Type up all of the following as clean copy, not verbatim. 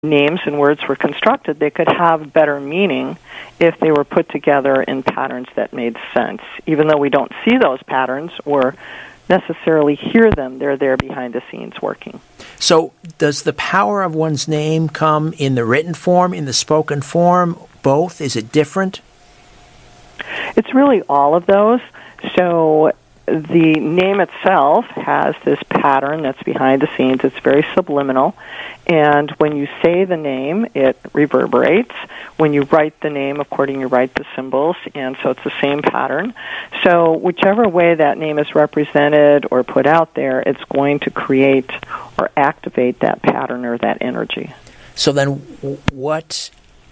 names and words were constructed, they could have better meaning if they were put together in patterns that made sense. Even though we don't see those patterns or necessarily hear them, they're there behind the scenes working. So does the power of one's name come in the written form, in the spoken form, both? Is it different? It's really all of those. So the name itself has this pattern that's behind the scenes. It's very subliminal. And when you say the name, it reverberates. When you write the name, according you write the symbols, and so it's the same pattern. So whichever way that name is represented or put out there, it's going to create or activate that pattern or that energy. So then what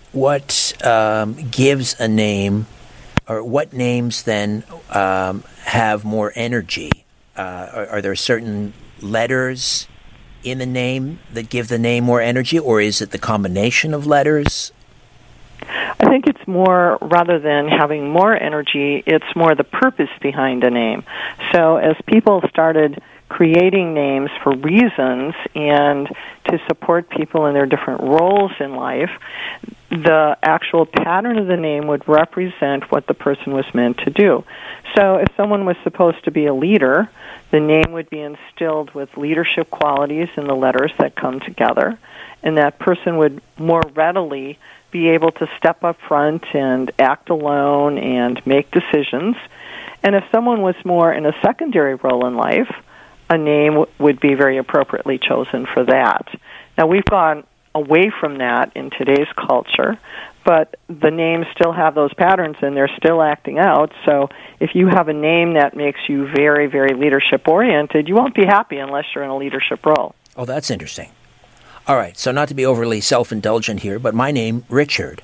gives a name, or what names then have more energy? Are there certain letters in the name that give the name more energy, or is it the combination of letters? I think it's more, rather than having more energy, it's more the purpose behind a name. So as people started creating names for reasons and to support people in their different roles in life, the actual pattern of the name would represent what the person was meant to do. So if someone was supposed to be a leader, the name would be instilled with leadership qualities in the letters that come together, and that person would more readily be able to step up front and act alone and make decisions. And if someone was more in a secondary role in life, a name would be very appropriately chosen for that. Now, we've gone away from that in today's culture, but the names still have those patterns and they're still acting out. So if you have a name that makes you very, very leadership-oriented, you won't be happy unless you're in a leadership role. Oh, that's interesting. All right, so not to be overly self-indulgent here, but my name, Richard.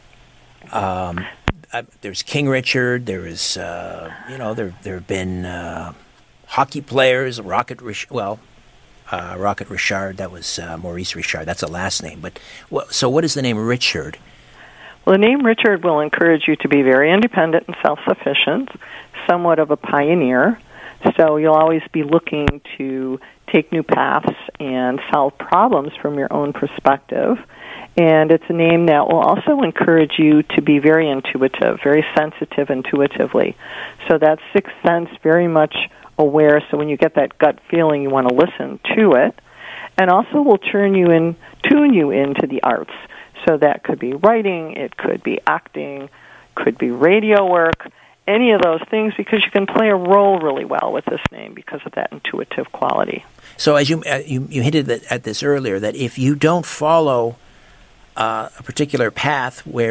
There's King Richard. There is, there have been hockey players, Rocket Richard. That was Maurice Richard. That's a last name. But so what is the name Richard? Well, the name Richard will encourage you to be very independent and self-sufficient, somewhat of a pioneer. So you'll always be looking to take new paths and solve problems from your own perspective. And it's a name that will also encourage you to be very intuitive, very sensitive intuitively. So that sixth sense, very much aware, so when you get that gut feeling, you want to listen to it. And also will tune you into the arts. So that could be writing, it could be acting, could be radio work, any of those things, because you can play a role really well with this name because of that intuitive quality. So as you hinted at this earlier, that if you don't follow a particular path where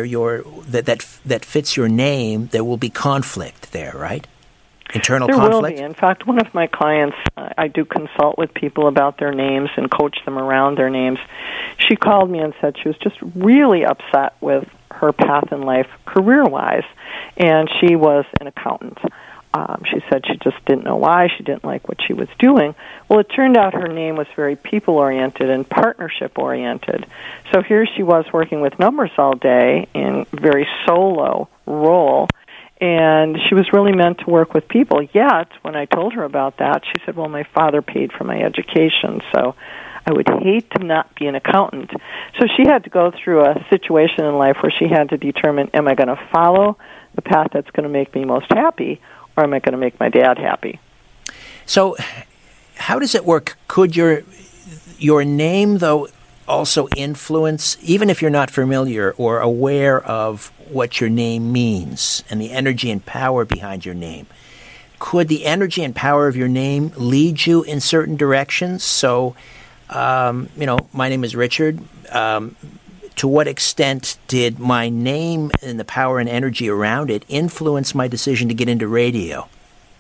that fits your name, there will be conflict there, right? Internal conflict? There will be. In fact, one of my clients, I do consult with people about their names and coach them around their names. She called me and said she was just really upset with her path in life career-wise, and she was an accountant. She said she just didn't know why. She didn't like what she was doing. Well, it turned out her name was very people-oriented and partnership-oriented. So here she was working with numbers all day in a very solo role, and she was really meant to work with people. Yet, when I told her about that, she said, well, my father paid for my education, so I would hate to not be an accountant. So she had to go through a situation in life where she had to determine, am I going to follow the path that's going to make me most happy, or am I going to make my dad happy? So how does it work? Could your name, though, also influence, even if you're not familiar or aware of what your name means and the energy and power behind your name, could the energy and power of your name lead you in certain directions? So, my name is Richard. To what extent did my name and the power and energy around it influence my decision to get into radio?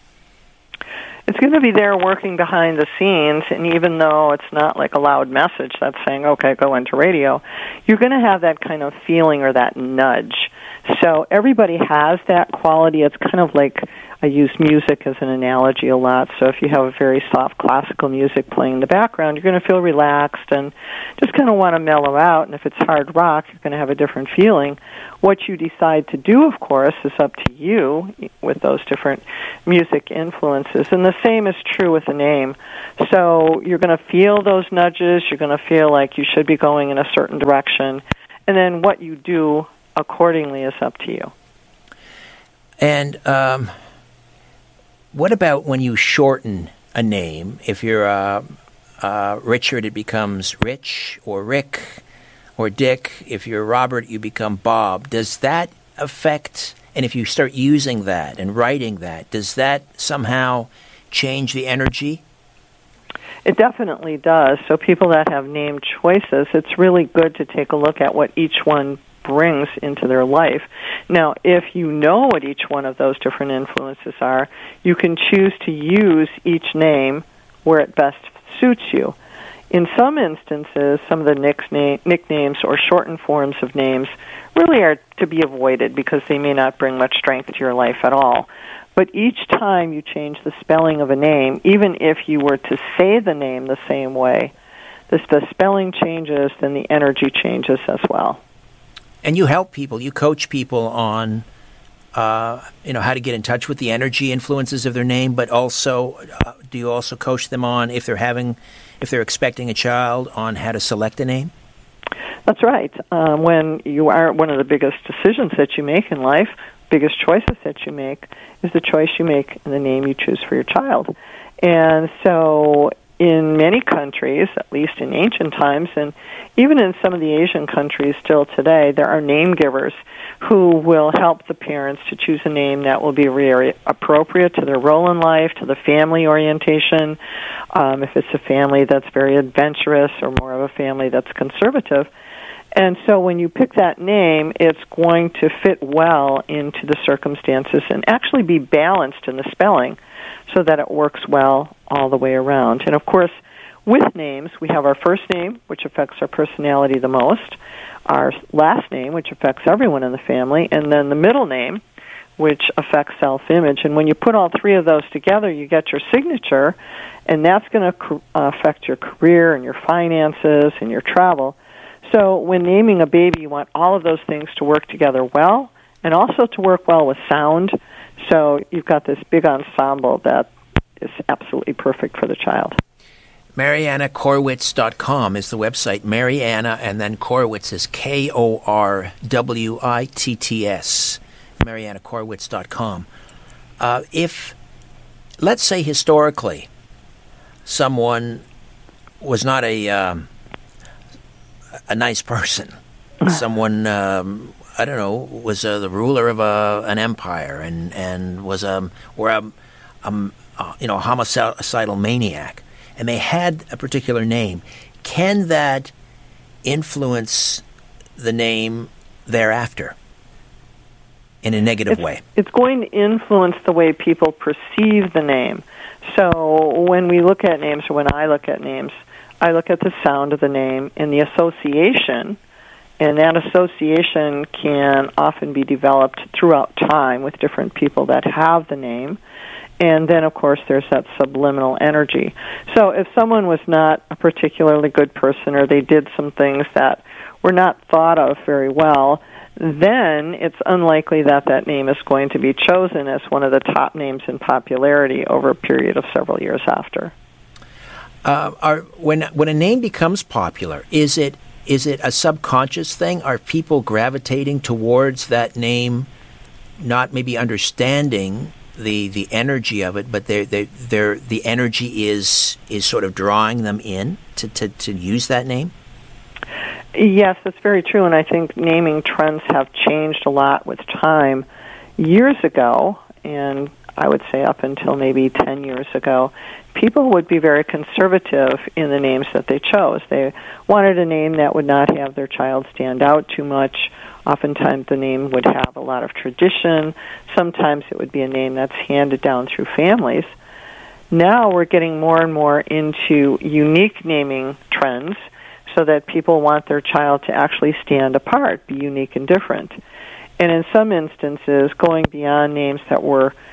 It's going to be there working behind the scenes, and even though it's not like a loud message that's saying, okay, go into radio, you're going to have that kind of feeling or that nudge. So everybody has that quality. It's kind of like I use music as an analogy a lot. So if you have a very soft classical music playing in the background, you're going to feel relaxed and just kind of want to mellow out. And if it's hard rock, you're going to have a different feeling. What you decide to do, of course, is up to you with those different music influences. And the same is true with a name. So you're going to feel those nudges. You're going to feel like you should be going in a certain direction. And then what you do accordingly is up to you. And what about when you shorten a name? If you're Richard, it becomes Rich or Rick or Dick. If you're Robert, you become Bob. Does that affect, and if you start using that and writing that, does that somehow change the energy? It definitely does. So people that have name choices, it's really good to take a look at what each one brings into their life. Now, if you know what each one of those different influences are, you can choose to use each name where it best suits you. In some instances, some of the nicknames or shortened forms of names really are to be avoided because they may not bring much strength to your life at all. But each time you change the spelling of a name, even if you were to say the name the same way, the spelling changes, then the energy changes as well. And you help people, you coach people on, how to get in touch with the energy influences of their name, but also, do you also coach them on if they're expecting a child, on how to select a name? That's right. When you are, one of the biggest decisions that you make in life, biggest choices that you make, is the choice you make in the name you choose for your child. And so in many countries, at least in ancient times, and even in some of the Asian countries still today, there are name givers who will help the parents to choose a name that will be very appropriate to their role in life, to the family orientation, if it's a family that's very adventurous or more of a family that's conservative. And so when you pick that name, it's going to fit well into the circumstances and actually be balanced in the spelling so that it works well all the way around. And of course, with names, we have our first name, which affects our personality the most, our last name, which affects everyone in the family, and then the middle name, which affects self-image. And when you put all three of those together, you get your signature, and that's going to affect your career and your finances and your travel. So when naming a baby, you want all of those things to work together well, and also to work well with sound. So you've got this big ensemble that is absolutely perfect for the child. MariannaKorwitz.com is the website. Marianna, and then Korwitz is Korwitts. MariannaKorwitz.com. If, let's say historically, someone was not a nice person, someone was the ruler of an empire and was a homicidal maniac, and they had a particular name, can that influence the name thereafter in a negative way? It's going to influence the way people perceive the name. So when we look at names, or when I look at names, I look at the sound of the name and the association, and that association can often be developed throughout time with different people that have the name. And then, of course, there's that subliminal energy. So if someone was not a particularly good person, or they did some things that were not thought of very well, then it's unlikely that that name is going to be chosen as one of the top names in popularity over a period of several years after. When a name becomes popular, is it a subconscious thing? Are people gravitating towards that name, not maybe understanding the energy of it, but the energy is sort of drawing them in to use that name? Yes, that's very true, and I think naming trends have changed a lot with time. Years ago, and I would say up until maybe 10 years ago, people would be very conservative in the names that they chose. They wanted a name that would not have their child stand out too much. Oftentimes the name would have a lot of tradition. Sometimes it would be a name that's handed down through families. Now we're getting more and more into unique naming trends so that people want their child to actually stand apart, be unique and different. And in some instances, going beyond names that were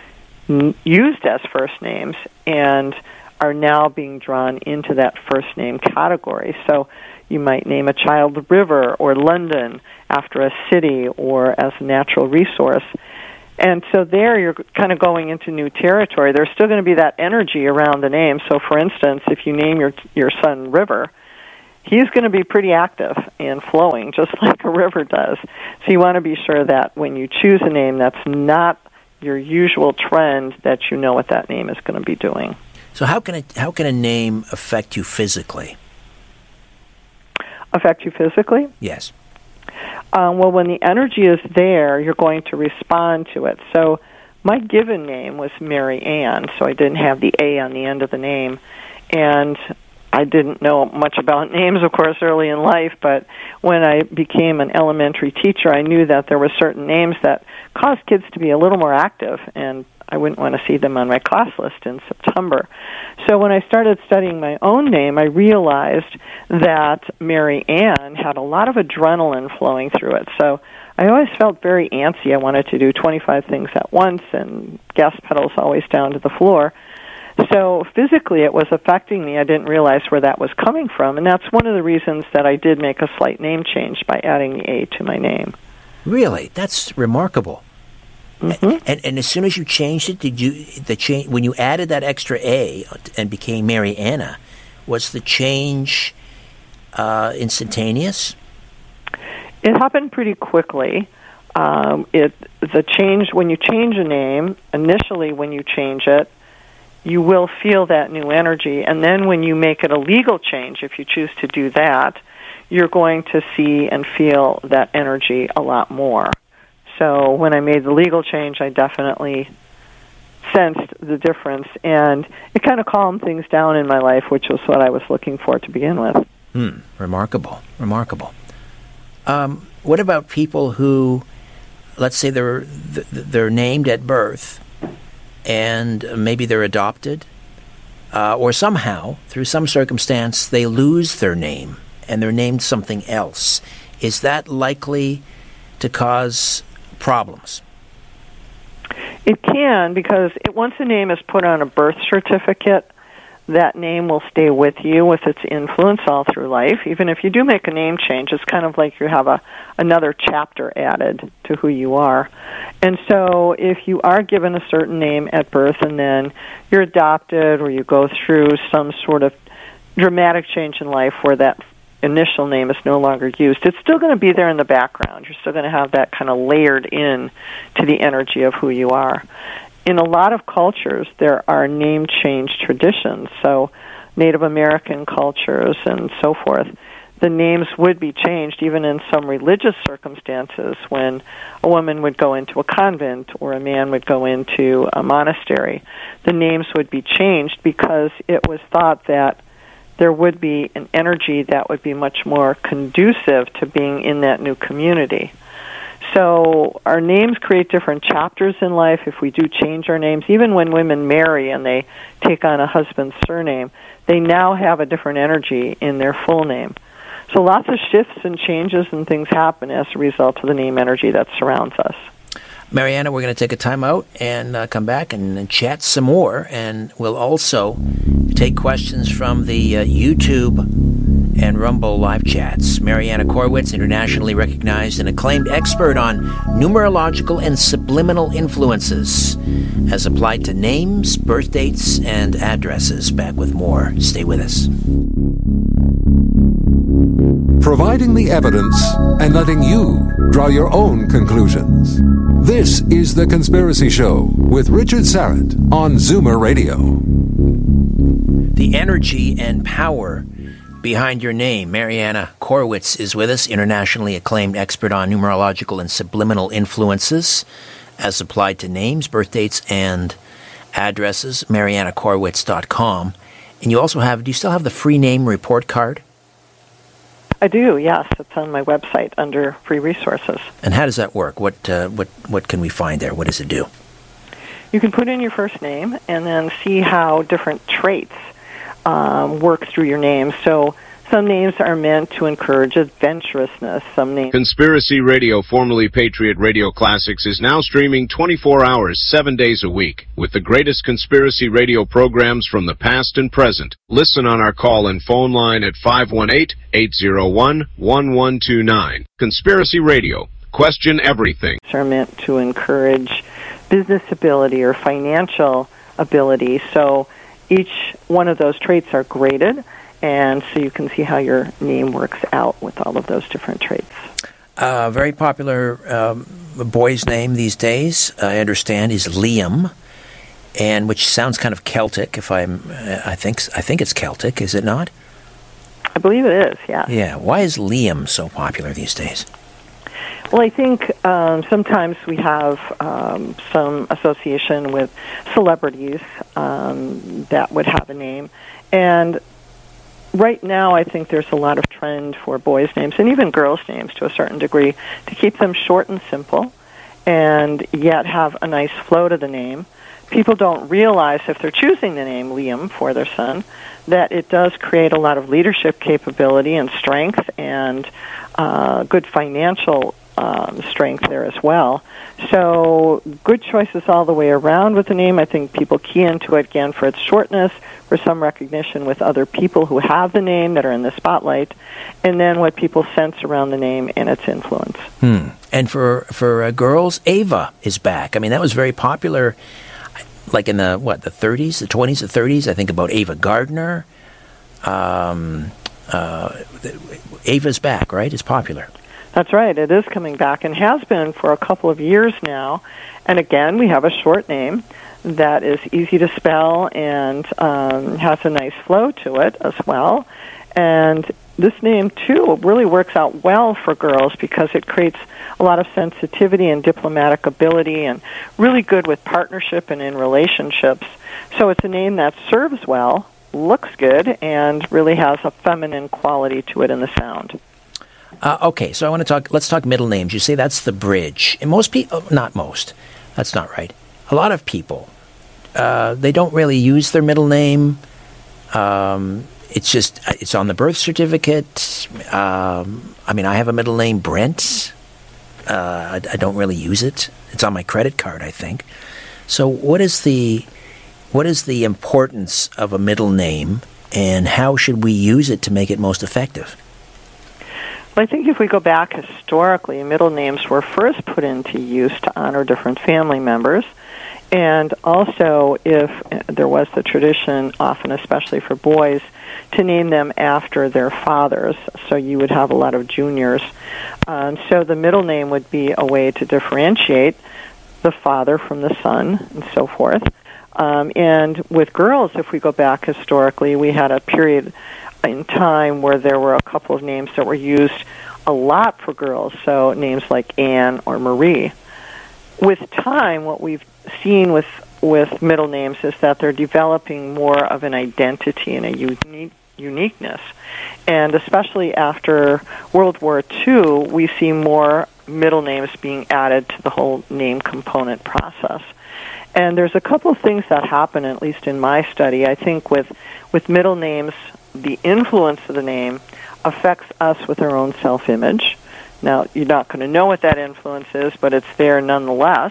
used as first names and are now being drawn into that first name category. So you might name a child River or London after a city or as a natural resource. And so there you're kind of going into new territory. There's still going to be that energy around the name. So for instance, if you name your son River, he's going to be pretty active and flowing, just like a river does. So you want to be sure that when you choose a name that's not your usual trend, that you know what that name is going to be doing. So how can a name affect you physically? Affect you physically? Yes. Well, when the energy is there, you're going to respond to it. So my given name was Mary Ann, so I didn't have the A on the end of the name. And I didn't know much about names, of course, early in life, but when I became an elementary teacher, I knew that there were certain names that caused kids to be a little more active, and I wouldn't want to see them on my class list in September. So when I started studying my own name, I realized that Mary Ann had a lot of adrenaline flowing through it. So I always felt very antsy. I wanted to do 25 things at once and gas pedals always down to the floor. So physically it was affecting me. I didn't realize where that was coming from, and that's one of the reasons that I did make a slight name change by adding the A to my name. Really? That's remarkable. Mm-hmm. And as soon as you changed it, when you added that extra A and became Mary Anna, was the change instantaneous? It happened pretty quickly. The change, when you change a name, initially when you change it, you will feel that new energy. And then when you make it a legal change, if you choose to do that, you're going to see and feel that energy a lot more. So when I made the legal change, I definitely sensed the difference. And it kind of calmed things down in my life, which was what I was looking for to begin with. Remarkable. What about people who, let's say they're named at birth, and maybe they're adopted, or somehow, through some circumstance, they lose their name and they're named something else. Is that likely to cause problems? It can, because once a name is put on a birth certificate, that name will stay with you with its influence all through life. Even if you do make a name change, it's kind of like you have another chapter added to who you are. And so if you are given a certain name at birth and then you're adopted or you go through some sort of dramatic change in life where that initial name is no longer used, it's still going to be there in the background. You're still going to have that kind of layered in to the energy of who you are. In a lot of cultures, there are name change traditions. So Native American cultures and so forth, the names would be changed even in some religious circumstances when a woman would go into a convent or a man would go into a monastery. The names would be changed because it was thought that there would be an energy that would be much more conducive to being in that new community. So our names create different chapters in life if we do change our names. Even when women marry and they take on a husband's surname, they now have a different energy in their full name. So lots of shifts and changes and things happen as a result of the name energy that surrounds us. Mariana, we're going to take a time out and come back and chat some more. And we'll also take questions from the YouTube and Rumble live chats. Mariana Korwitz, internationally recognized and acclaimed expert on numerological and subliminal influences as applied to names, birth dates, and addresses. Back with more. Stay with us. Providing the evidence and letting you draw your own conclusions. This is The Conspiracy Show with Richard Syrett on Zoomer Radio. The energy and power behind your name. Mariana Korwitz is with us, internationally acclaimed expert on numerological and subliminal influences as applied to names, birth dates, and addresses. MarianaKorwitz.com. And you also do you still have the free name report card? I do, yes. It's on my website under free resources. And how does that work? What can we find there? What does it do? You can put in your first name and then see how different traits work through your name. So Some names are meant to encourage adventurousness. Some names... Conspiracy Radio, formerly Patriot Radio Classics, is now streaming 24 hours, 7 days a week, with the greatest conspiracy radio programs from the past and present. Listen on our call and phone line at 518-801-1129. Conspiracy Radio. Question everything. Are meant to encourage business ability or financial ability. So each one of those traits are graded, and so you can see how your name works out with all of those different traits. Very popular boy's name these days, I understand, is Liam, and which sounds kind of Celtic. I think it's Celtic, is it not? I believe it is. Yeah. Yeah. Why is Liam so popular these days? Well, I think sometimes we have some association with celebrities that would have a name, and right now I think there's a lot of trend for boys' names and even girls' names to a certain degree to keep them short and simple and yet have a nice flow to the name. People don't realize if they're choosing the name Liam for their son that it does create a lot of leadership capability and strength and good financial strength there as well. So good choices all the way around with the name. I think people key into it again for its shortness, for some recognition with other people who have the name that are in the spotlight, and then what people sense around the name and its influence. And for girls, Ava is back. I mean, that was very popular, like in the 30s, the 20s, the 30s. I think about Ava Gardner. Ava's back, right? It's popular. That's right. It is coming back and has been for a couple of years now. And again, we have a short name that is easy to spell and has a nice flow to it as well. And this name, too, really works out well for girls because it creates a lot of sensitivity and diplomatic ability and really good with partnership and in relationships. So it's a name that serves well, looks good, and really has a feminine quality to it in the sound. Okay, so let's talk middle names. You say that's the bridge. And most people, not most, that's not right. A lot of people, they don't really use their middle name. It's on the birth certificate. I have a middle name, Brent. I don't really use it. It's on my credit card, I think. So what is the importance of a middle name, and how should we use it to make it most effective? Well, I think if we go back historically, middle names were first put into use to honor different family members. And also, if there was the tradition, often especially for boys, to name them after their fathers. So you would have a lot of juniors. So the middle name would be a way to differentiate the father from the son and so forth. And with girls, if we go back historically, we had a period in time where there were a couple of names that were used a lot for girls, so names like Anne or Marie. With time, what we've seen with middle names is that they're developing more of an identity and a uniqueness. And especially after World War II, we see more middle names being added to the whole name component process. And there's a couple of things that happen, at least in my study. I think with middle names, the influence of the name affects us with our own self-image. Now, you're not going to know what that influence is, but it's there nonetheless.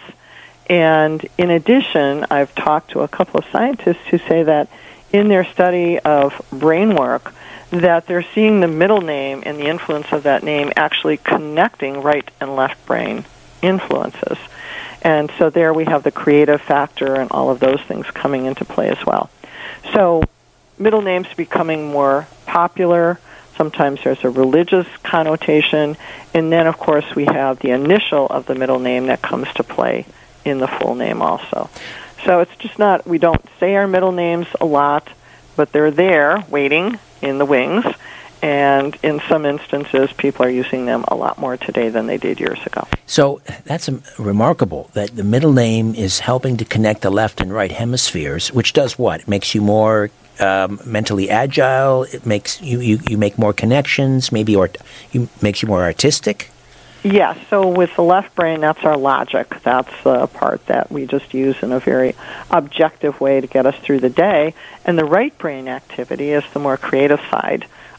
And in addition, I've talked to a couple of scientists who say that in their study of brain work, that they're seeing the middle name and the influence of that name actually connecting right and left brain influences. And so there we have the creative factor and all of those things coming into play as well. So middle names becoming more popular. Sometimes there's a religious connotation. And then, of course, we have the initial of the middle name that comes to play in the full name also. So it's just not, we don't say our middle names a lot, but they're there waiting in the wings. And in some instances, people are using them a lot more today than they did years ago. So that's remarkable that the middle name is helping to connect the left and right hemispheres, which does what? It makes you more mentally agile. It makes you make more connections, maybe, or makes you more artistic. Yes, so with the left brain, that's our logic. That's the part that we just use in a very objective way to get us through the day. And the right brain activity is the more creative side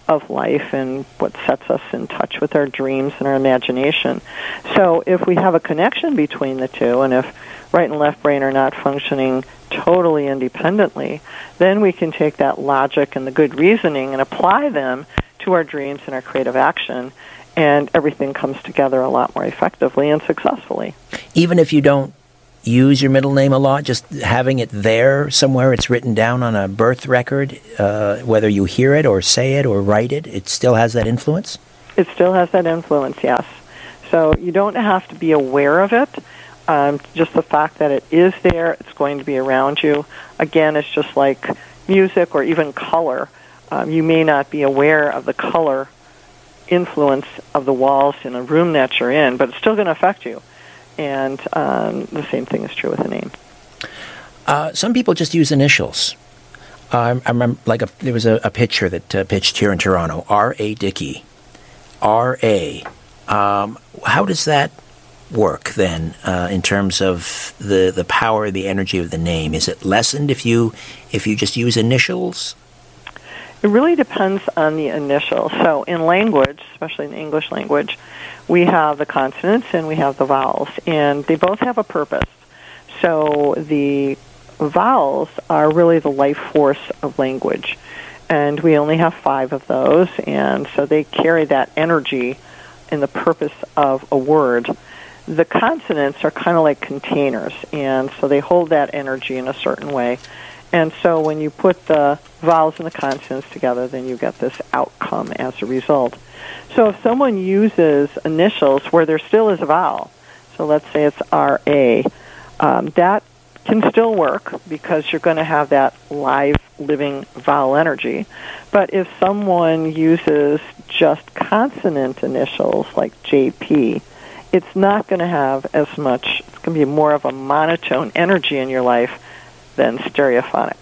of life and what sets us in touch with our dreams and our imagination. So if we have a connection between the two, and if right and left brain are not functioning totally independently, then we can take that logic and the good reasoning and apply them to our dreams and our creative action, and everything comes together a lot more effectively and successfully. Even if you don't use your middle name a lot, just having it there somewhere, it's written down on a birth record, whether you hear it or say it or write it, it still has that influence? It still has that influence, yes. So you don't have to be aware of it. Just the fact that it is there, it's going to be around you. Again, it's just like music or even color. You may not be aware of the color influence of the walls in the room that you're in, but it's still going to affect you. And the same thing is true with a name. Some people just use initials. I remember, there was a pitcher that pitched here in Toronto, R.A. Dickey. R.A. How does that work then in terms of the power, the energy of the name? Is it lessened if you just use initials? It really depends on the initial. So in language, especially in the English language, we have the consonants and we have the vowels, and they both have a purpose. So the vowels are really the life force of language, and we only have 5 of those, and so they carry that energy in the purpose of a word. The consonants are kind of like containers, and so they hold that energy in a certain way. And so when you put the vowels and the consonants together, then you get this outcome as a result. So if someone uses initials where there still is a vowel, so let's say it's R.A., that can still work because you're going to have that live, living vowel energy. But if someone uses just consonant initials like J.P., it's not going to have as much, it's going to be more of a monotone energy in your life than stereophonic.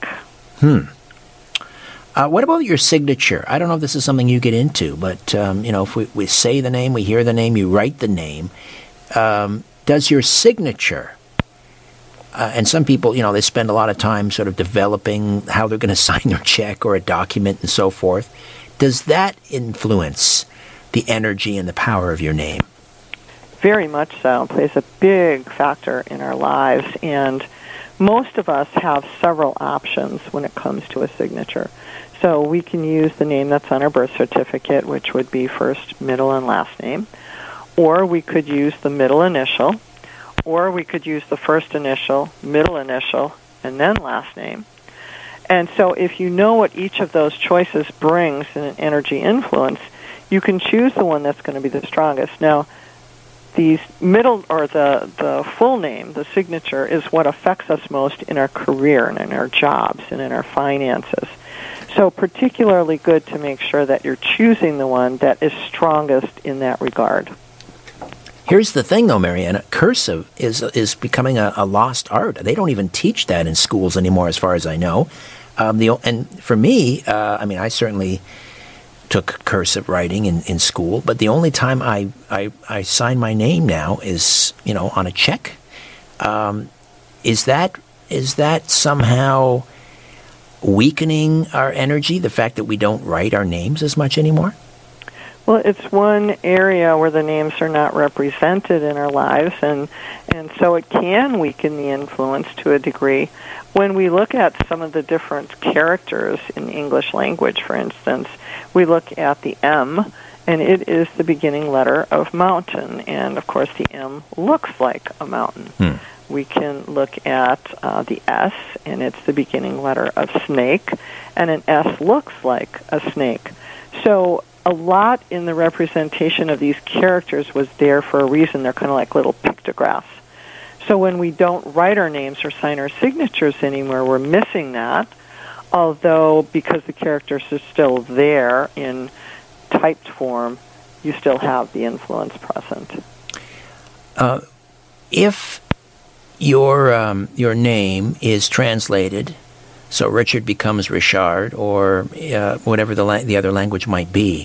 What about your signature? I don't know if this is something you get into, but if we say the name, we hear the name, you write the name, does your signature, and some people, they spend a lot of time sort of developing how they're going to sign their check or a document and so forth, does that influence the energy and the power of your name? Very much so. It plays a big factor in our lives, and most of us have several options when it comes to a signature. So we can use the name that's on our birth certificate, which would be first, middle, and last name. Or we could use the middle initial. Or we could use the first initial, middle initial, and then last name. And so if you know what each of those choices brings in an energy influence, you can choose the one that's going to be the strongest. Now, these middle, or the full name, the signature, is what affects us most in our career and in our jobs and in our finances. So particularly good to make sure that you're choosing the one that is strongest in that regard. Here's the thing, though, Marianna. Cursive is becoming a lost art. They don't even teach that in schools anymore, as far as I know. And for me, I certainly took cursive writing in school, but the only time I sign my name now is, on a check. Is that somehow weakening our energy, the fact that we don't write our names as much anymore? Well, it's one area where the names are not represented in our lives, and so it can weaken the influence to a degree. When we look at some of the different characters in the English language, for instance, we look at the M, and it is the beginning letter of mountain, and of course the M looks like a mountain. We can look at the S, and it's the beginning letter of snake, and an S looks like a snake. So a lot in the representation of these characters was there for a reason. They're kind of like little pictographs. So when we don't write our names or sign our signatures anymore, we're missing that, although because the characters are still there in typed form, you still have the influence present. If your name is translated, so Richard becomes Richard, or whatever the other language might be,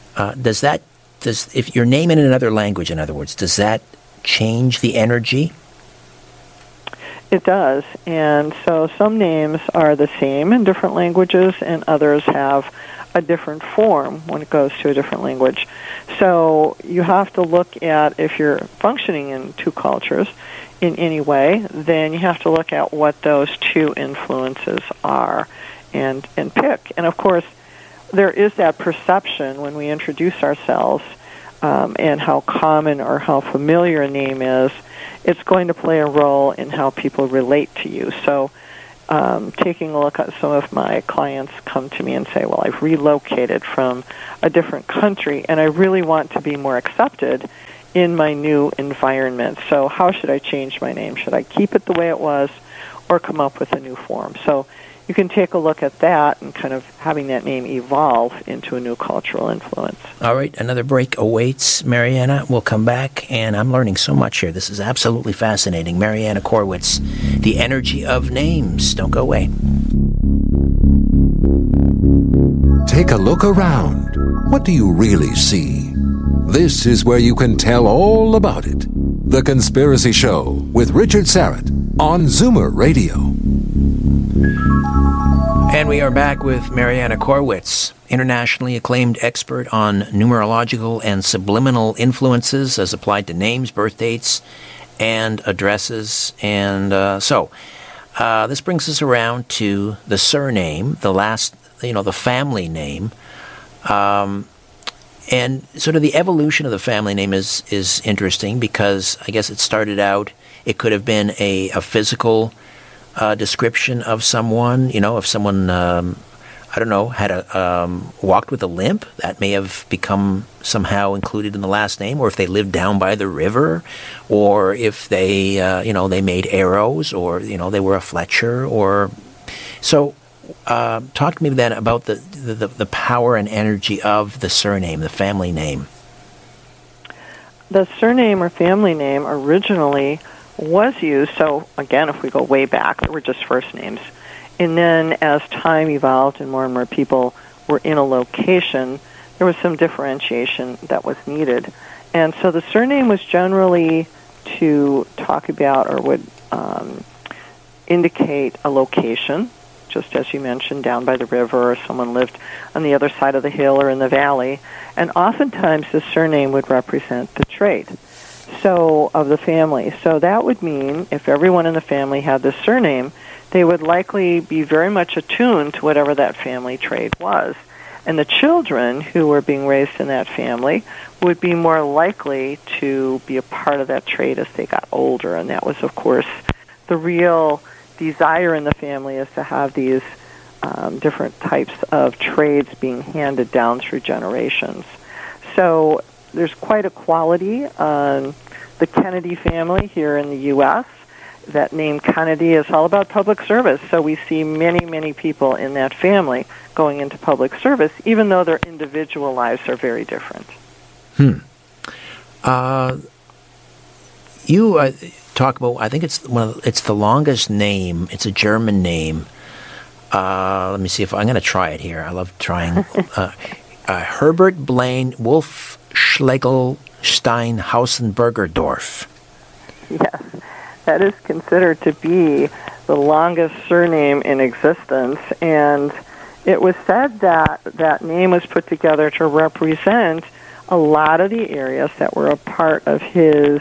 if your name in another language, in other words, does that change the energy? It does, and so some names are the same in different languages, and others have a different form when it goes to a different language. So you have to look at, if you're functioning in two cultures in any way, then you have to look at what those two influences are and pick. And of course, there is that perception when we introduce ourselves and how common or how familiar a name is. It's going to play a role in how people relate to you. So taking a look at some of my clients come to me and say, well, I've relocated from a different country and I really want to be more accepted in my new environment. So how should I change my name? Should I keep it the way it was or come up with a new form? So you can take a look at that and kind of having that name evolve into a new cultural influence. All right, another break awaits, Mariana. We'll come back, and I'm learning so much here. This is absolutely fascinating. Mariana Korwitz, The Energy of Names. Don't go away. Take a look around. What do you really see? This is where you can tell all about it. The Conspiracy Show with Richard Syrett on Zoomer Radio. And we are back with Mariana Korwitz, internationally acclaimed expert on numerological and subliminal influences as applied to names, birth dates, and addresses. And so this brings us around to the surname, the last, the family name. And sort of the evolution of the family name is interesting because I guess it started out, it could have been a physical description of someone. If someone, had walked with a limp, that may have become somehow included in the last name, or if they lived down by the river, or if they, they made arrows, or, they were a Fletcher, or... So, talk to me then about the power and energy of the surname, the family name. The surname or family name originally was used, so again, if we go way back, they were just first names. And then as time evolved and more people were in a location, there was some differentiation that was needed. And so the surname was generally to talk about or would indicate a location, just as you mentioned, down by the river, or someone lived on the other side of the hill or in the valley. And oftentimes the surname would represent the trait of the family. So that would mean if everyone in the family had this surname, they would likely be very much attuned to whatever that family trait was. And the children who were being raised in that family would be more likely to be a part of that trait as they got older. And that was, of course, the real desire in the family, is to have these different types of trades being handed down through generations. So there's quite a quality on the Kennedy family here in the U.S. That name Kennedy is all about public service. So we see many, many people in that family going into public service, even though their individual lives are very different. You talk about, I think it's the longest name. It's a German name. Let me see if I'm going to try it here. I love trying. Herbert Blaine Wolfschlegelstein Hausenbergerdorf. Yes, that is considered to be the longest surname in existence, and it was said that that name was put together to represent a lot of the areas that were a part of his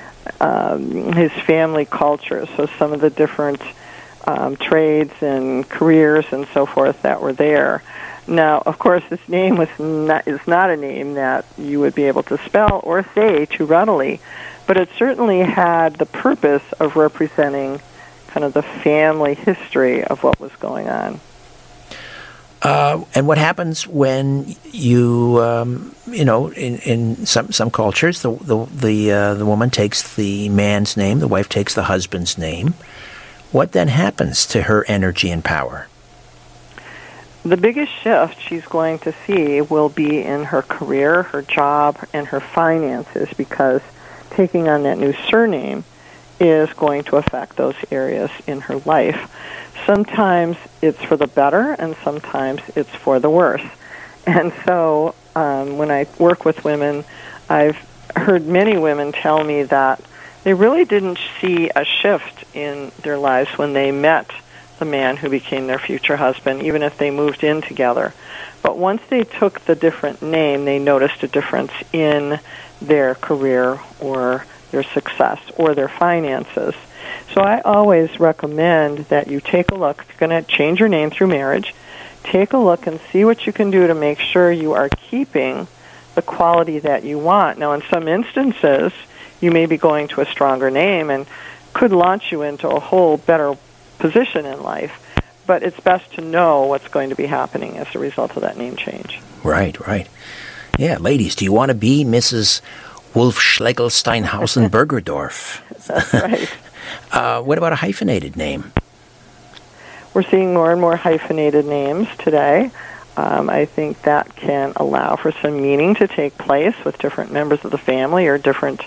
family culture. So some of the different trades and careers and so forth that were there. Now, of course, this name is not a name that you would be able to spell or say too readily, but it certainly had the purpose of representing kind of the family history of what was going on. And what happens when you, in some cultures, the woman takes the man's name, the wife takes the husband's name. What then happens to her energy and power? The biggest shift she's going to see will be in her career, her job, and her finances, because taking on that new surname is going to affect those areas in her life. Sometimes it's for the better, and sometimes it's for the worse. And so when I work with women, I've heard many women tell me that they really didn't see a shift in their lives when they met the man who became their future husband, even if they moved in together. But once they took the different name, they noticed a difference in their career or their success or their finances. So I always recommend that you take a look. If you're going to change your name through marriage, take a look and see what you can do to make sure you are keeping the quality that you want. Now, in some instances, you may be going to a stronger name and could launch you into a whole better position in life. But it's best to know what's going to be happening as a result of that name change. Right. Yeah, ladies, do you want to be Mrs. Wolf Schlegel-Steinhausen Bergerdorf? That's right. What about a hyphenated name? We're seeing more and more hyphenated names today. I think that can allow for some meaning to take place with different members of the family or different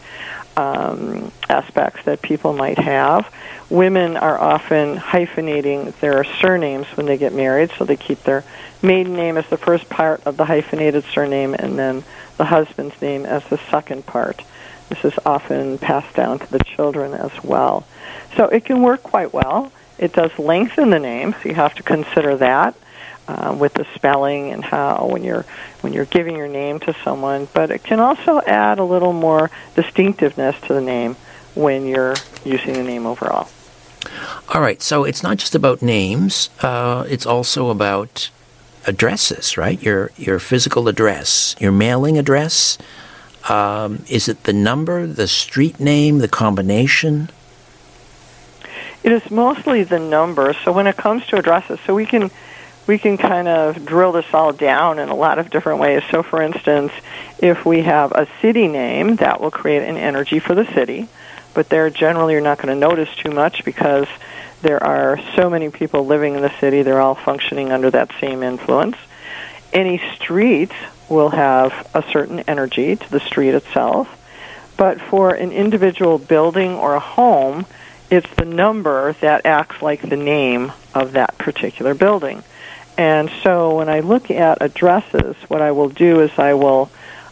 aspects that people might have. Women are often hyphenating their surnames when they get married, so they keep their maiden name as the first part of the hyphenated surname and then the husband's name as the second part. This is often passed down to the children as well. So it can work quite well. It does lengthen the name, so you have to consider that with the spelling and how when you're giving your name to someone. But it can also add a little more distinctiveness to the name when you're using the name overall. All right, so it's not just about names. It's also about addresses, right? Your physical address, your mailing address. Is it the number, the street name, the combination? It is mostly the number. So when it comes to addresses, so we can kind of drill this all down in a lot of different ways. So for instance, if we have a city name, that will create an energy for the city. But there generally you're not going to notice too much because there are so many people living in the city. They're all functioning under that same influence. Any street will have a certain energy to the street itself. But for an individual building or a home, it's the number that acts like the name of that particular building. And so when I look at addresses, what I will do is I will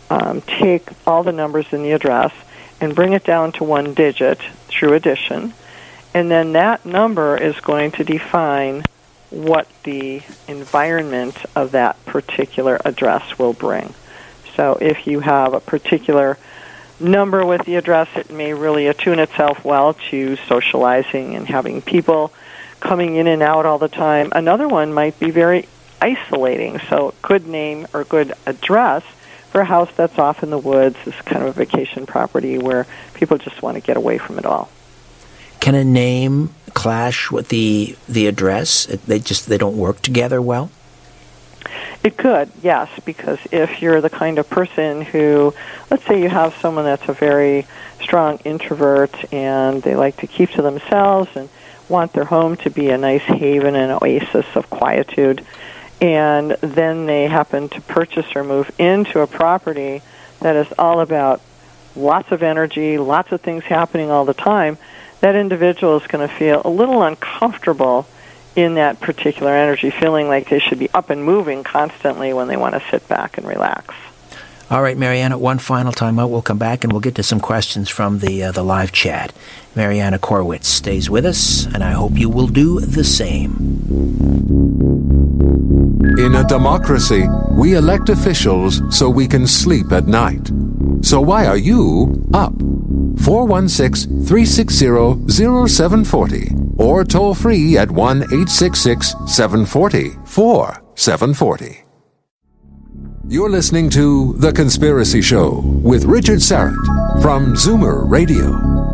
take all the numbers in the address and bring it down to one digit through addition. And then that number is going to define what the environment of that particular address will bring. So if you have a particular number with the address, it may really attune itself well to socializing and having people coming in and out all the time. Another one might be very isolating, so good name or good address for a house that's off in the woods is kind of a vacation property where people just want to get away from it all. Can a name clash with the address? They don't work together well? It could, yes, because if you're the kind of person who, let's say you have someone that's a very strong introvert and they like to keep to themselves and want their home to be a nice haven and oasis of quietude, and then they happen to purchase or move into a property that is all about lots of energy, lots of things happening all the time, that individual is going to feel a little uncomfortable in that particular energy, feeling like they should be up and moving constantly when they want to sit back and relax. All right, Mariana, one final time out. We'll come back and we'll get to some questions from the live chat. Mariana Korwitz stays with us, and I hope you will do the same. In a democracy, we elect officials so we can sleep at night. So why are you up? 416-360-0740 or toll free at 1-866-740-4740. You're listening to The Conspiracy Show with Richard Syrett from Zoomer Radio.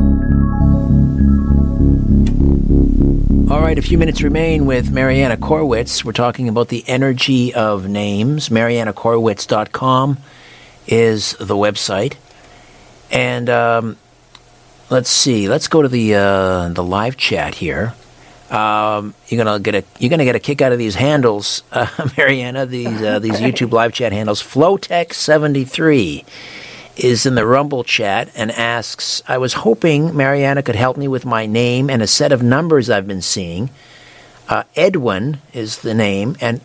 All right, a few minutes remain with Mariana Korwitz. We're talking about the energy of names. MarianaKorwitz.com is the website. And let's see. Let's go to the live chat here. You're gonna get a kick out of these handles, Mariana. These YouTube live chat handles. Flowtech73 is in the Rumble chat and asks, I was hoping Mariana could help me with my name and a set of numbers I've been seeing. Edwin is the name, and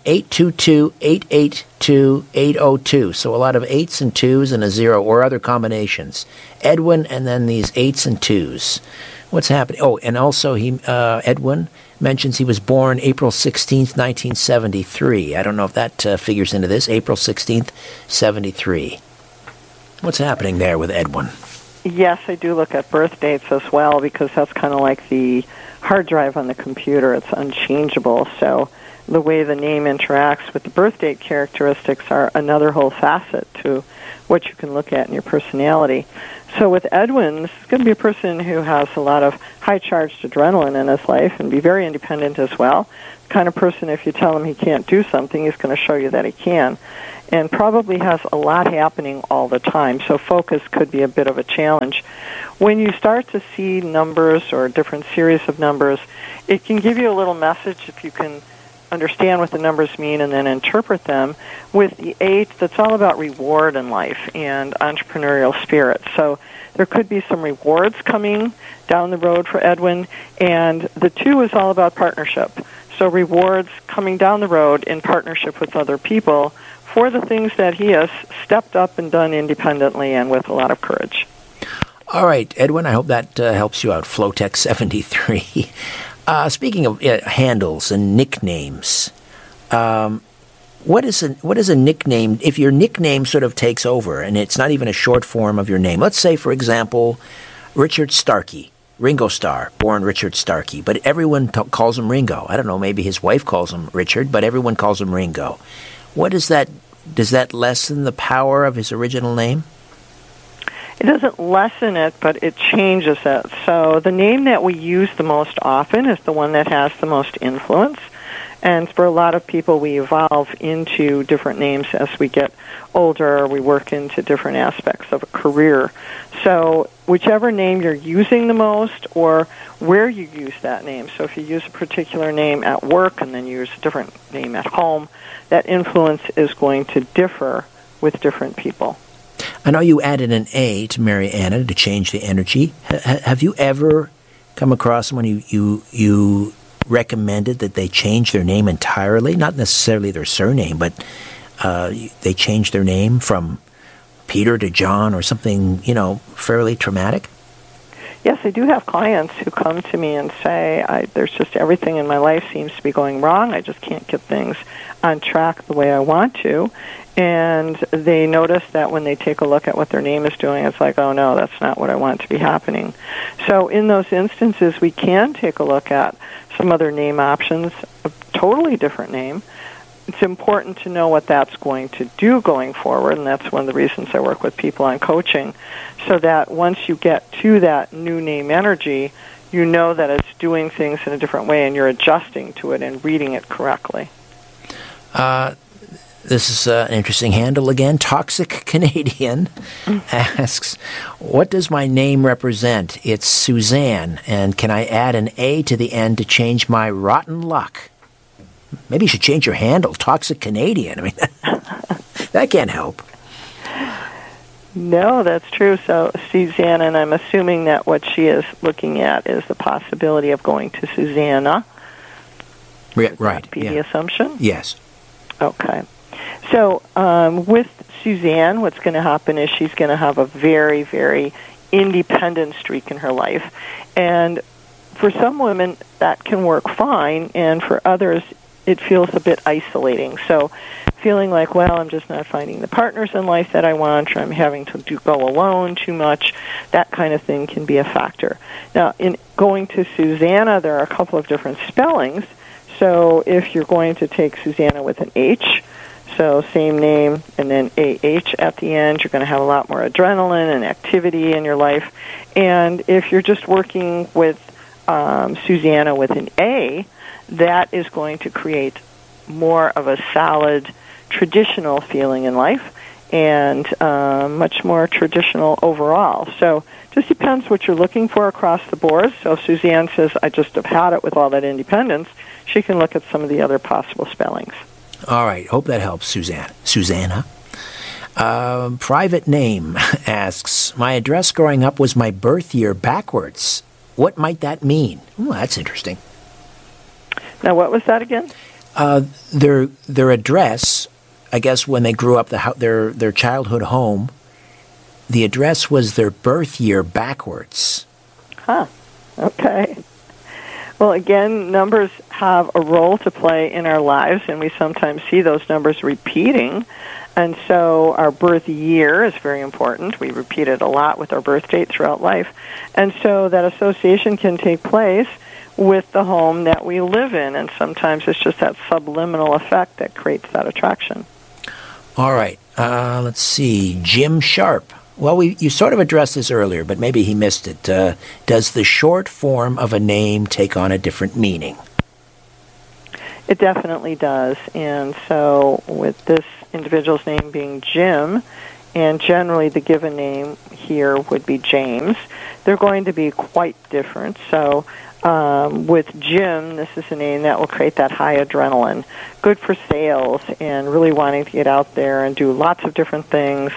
822-882-802. So a lot of 8s and 2s and a 0 or other combinations. Edwin and then these 8s and 2s. What's happening? Oh, and also Edwin mentions he was born April 16th, 1973. I don't know if that figures into this. April 16th, 73. What's happening there with Edwin? Yes, I do look at birth dates as well, because that's kind of like the hard drive on the computer. It's unchangeable. So the way the name interacts with the birth date characteristics are another whole facet to what you can look at in your personality. So with Edwin, this is going to be a person who has a lot of high-charged adrenaline in his life and be very independent as well. The kind of person, if you tell him he can't do something, he's going to show you that he can. And probably has a lot happening all the time, so focus could be a bit of a challenge. When you start to see numbers or different series of numbers, it can give you a little message if you can understand what the numbers mean and then interpret them. With the 8, that's all about reward in life and entrepreneurial spirit. So there could be some rewards coming down the road for Edwin, and the 2 is all about partnership. So rewards coming down the road in partnership with other people for the things that he has stepped up and done independently and with a lot of courage. All right, Edwin, I hope that helps you out. Flowtech 73. Speaking of handles and nicknames, what is a nickname? If your nickname sort of takes over and it's not even a short form of your name, let's say, for example, Richard Starkey, Ringo Starr, born Richard Starkey, but everyone calls him Ringo. I don't know, maybe his wife calls him Richard, but everyone calls him Ringo. What is that? Does that lessen the power of his original name? It doesn't lessen it, but it changes it. So the name that we use the most often is the one that has the most influence. And for a lot of people, we evolve into different names as we get older. We work into different aspects of a career. So whichever name you're using the most or where you use that name. So if you use a particular name at work and then you use a different name at home, that influence is going to differ with different people. I know you added an A to Mariana to change the energy. Have you ever come across someone you recommended that they change their name entirely? Not necessarily their surname, but they change their name from Peter to John or something, fairly traumatic? Yes, I do have clients who come to me and say, there's just everything in my life seems to be going wrong. I just can't get things on track the way I want to. And they notice that when they take a look at what their name is doing, it's like, oh, no, that's not what I want to be happening. So in those instances, we can take a look at some other name options, a totally different name. It's important to know what that's going to do going forward, and that's one of the reasons I work with people on coaching, so that once you get to that new name energy, you know that it's doing things in a different way and you're adjusting to it and reading it correctly. This is an interesting handle again. Toxic Canadian asks, what does my name represent? It's Suzanne, and can I add an A to the end to change my rotten luck? Maybe you should change your handle, Toxic Canadian. I mean, that can't help. No, that's true. So, Suzanne, and I'm assuming that what she is looking at is the possibility of going to Susanna. Right. Would that be the assumption? Yes. Okay. So, with Suzanne, what's going to happen is she's going to have a very, very independent streak in her life. And for some women, that can work fine, and for others, it feels a bit isolating. So feeling like, well, I'm just not finding the partners in life that I want, or I'm having to go alone too much, that kind of thing can be a factor. Now, in going to Susanna, there are a couple of different spellings. So if you're going to take Susanna with an H, so same name and then AH at the end, you're going to have a lot more adrenaline and activity in your life. And if you're just working with Susanna with an A, that is going to create more of a solid, traditional feeling in life and much more traditional overall. So just depends what you're looking for across the board. So if Suzanne says, I just have had it with all that independence, she can look at some of the other possible spellings. All right. Hope that helps, Susanna. Private name asks, my address growing up was my birth year backwards. What might that mean? Ooh, that's interesting. Now, what was that again? Their address, I guess, when they grew up, their childhood home, the address was their birth year backwards. Huh. Okay. Well, again, numbers have a role to play in our lives, and we sometimes see those numbers repeating. And so our birth year is very important. We repeat it a lot with our birth date throughout life. And so that association can take place with the home that we live in, and sometimes it's just that subliminal effect that creates that attraction. All right. Let's see. Jim Sharp. Well, you sort of addressed this earlier, but maybe he missed it. Does the short form of a name take on a different meaning? It definitely does. And so with this individual's name being Jim, and generally the given name here would be James, they're going to be quite different. So with Jim, this is a name that will create that high adrenaline, good for sales and really wanting to get out there and do lots of different things.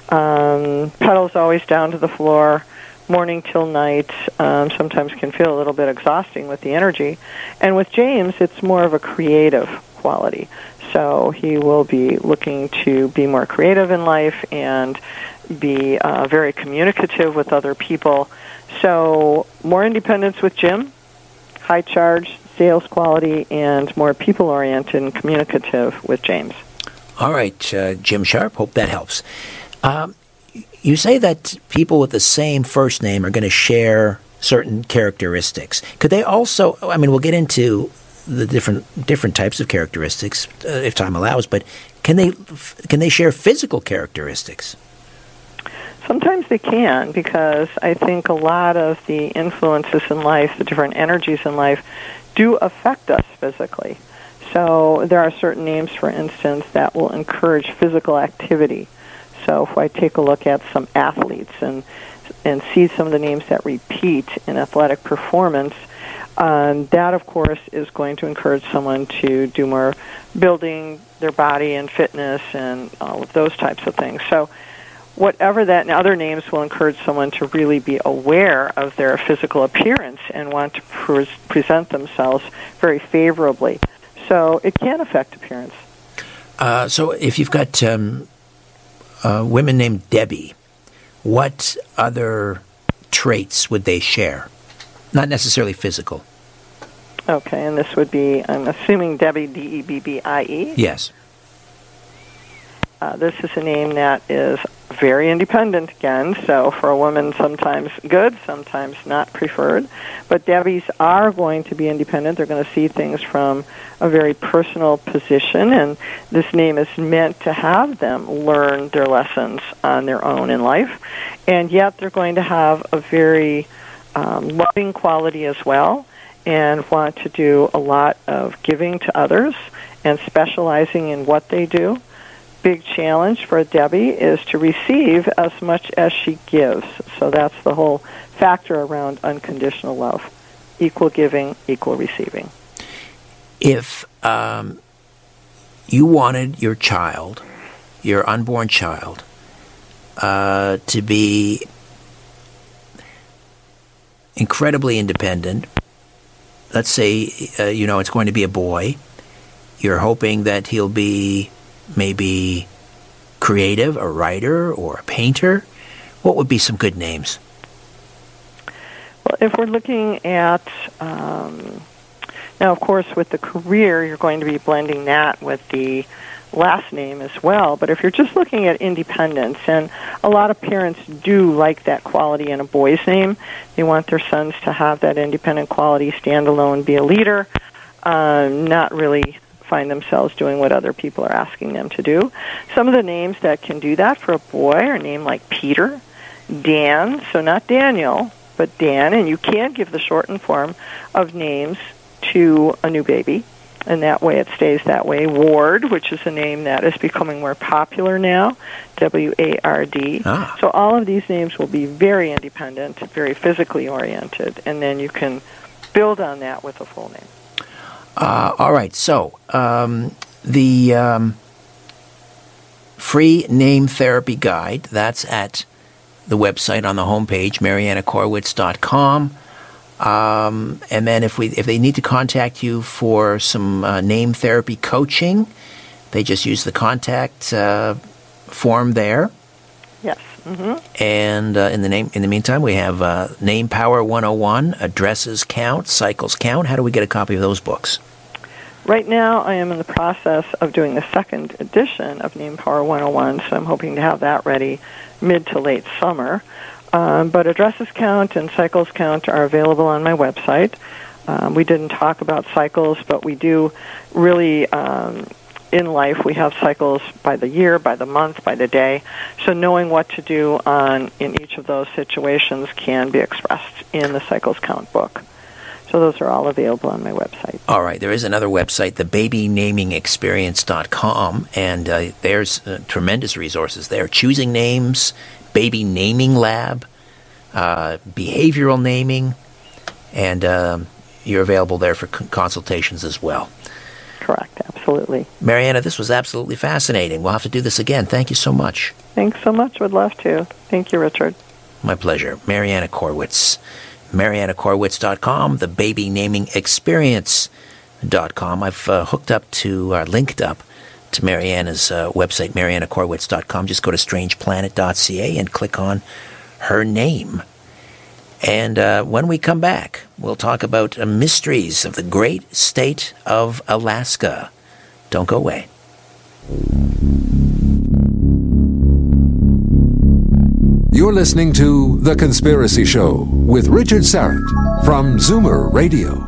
Pedals always down to the floor, morning till night, sometimes can feel a little bit exhausting with the energy. And with James, it's more of a creative quality. So he will be looking to be more creative in life and be very communicative with other people. So more independence with Jim, high charge, sales quality, and more people-oriented and communicative with James. All right, Jim Sharp, hope that helps. You say that people with the same first name are going to share certain characteristics. Could they also, I mean, we'll get into the different types of characteristics if time allows, but can they share physical characteristics? Sometimes they can, because I think a lot of the influences in life, the different energies in life, do affect us physically. So there are certain names, for instance, that will encourage physical activity. So if I take a look at some athletes and see some of the names that repeat in athletic performance, that, of course, is going to encourage someone to do more building their body and fitness and all of those types of things. So whatever that, and other names will encourage someone to really be aware of their physical appearance and want to present themselves very favorably. So it can affect appearance. So if you've got women named Debbie, what other traits would they share? Not necessarily physical. Okay, and this would be, I'm assuming Debbie, D-E-B-B-I-E? Yes. This is a name that is very independent again, so for a woman sometimes good, sometimes not preferred. But Debbies are going to be independent. They're going to see things from a very personal position, and this name is meant to have them learn their lessons on their own in life. And yet they're going to have a very loving quality as well, and want to do a lot of giving to others and specializing in what they do. Big challenge for Debbie is to receive as much as she gives. So that's the whole factor around unconditional love. Equal giving, equal receiving. If you wanted your child, your unborn child, to be incredibly independent, let's say, it's going to be a boy, you're hoping that he'll be maybe creative, a writer, or a painter, what would be some good names? Well, if we're looking at, now of course with the career, you're going to be blending that with the last name as well, but if you're just looking at independence, and a lot of parents do like that quality in a boy's name, they want their sons to have that independent quality, stand alone, be a leader, not really find themselves doing what other people are asking them to do. Some of the names that can do that for a boy are a name like Peter, Dan, so not Daniel, but Dan, and you can give the shortened form of names to a new baby, and that way it stays that way. Ward, which is a name that is becoming more popular now, W-A-R-D. So all of these names will be very independent, very physically oriented, and then you can build on that with a full name. All right, so the free name therapy guide, that's at the website on the homepage, MarianaKorwitz.com. And then if they need to contact you for some name therapy coaching, they just use the contact form there. Yes. Mm-hmm. And in the meantime, we have Name Power 101, Addresses Count, Cycles Count. How do we get a copy of those books? Right now, I am in the process of doing the second edition of Name Power 101, so I'm hoping to have that ready mid to late summer. But Addresses Count and Cycles Count are available on my website. We didn't talk about cycles, but we do really, in life, we have cycles by the year, by the month, by the day. So knowing what to do in each of those situations can be expressed in the Cycles Count book. So those are all available on my website. All right. There is another website, thebabynamingexperience.com, and there's tremendous resources there. Choosing names, baby naming lab, behavioral naming, and you're available there for consultations as well. Correct. Absolutely. Mariana, this was absolutely fascinating. We'll have to do this again. Thank you so much. Thanks so much. Would love to. Thank you, Richard. My pleasure. Mariana Korwitz. MarianaKorwitz.com, thebabynamingexperience.com. I've linked up to Mariana's website, MarianaKorwitz.com. Just go to strangeplanet.ca and click on her name. And when we come back, we'll talk about mysteries of the great state of Alaska. Don't go away. You're listening to The Conspiracy Show with Richard Syrett from Zoomer Radio.